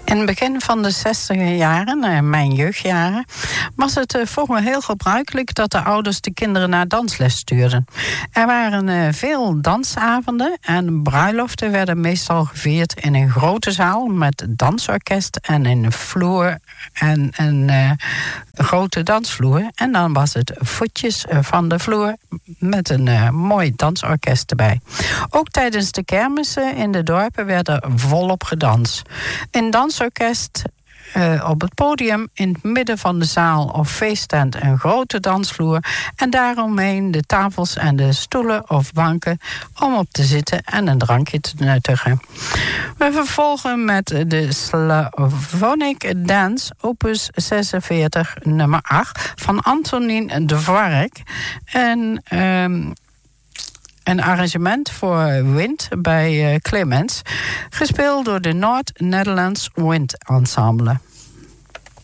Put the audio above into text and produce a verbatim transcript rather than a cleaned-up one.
In het begin van de zestiger jaren, mijn jeugdjaren, was het vroeger heel gebruikelijk dat de ouders de kinderen naar dansles stuurden. Er waren veel dansavonden en bruiloften werden meestal gevierd in een grote zaal met dansorkest en een vloer en een uh, grote dansvloer. En dan was het voetjes van de vloer met een uh, mooi dansorkest erbij. Ook tijdens de kermissen in de dorpen werd er volop gedanst. Een dansorkest uh, op het podium, in het midden van de zaal of feesttent een grote dansvloer en daaromheen de tafels en de stoelen of banken om op te zitten en een drankje te nuttigen. We vervolgen met de Slavonic Dance, opus zesenveertig, nummer acht, van Antonin Dvorak. En um, een arrangement voor wind bij uh, Clemens, gespeeld door de Noord-Nederlands Wind Ensemble.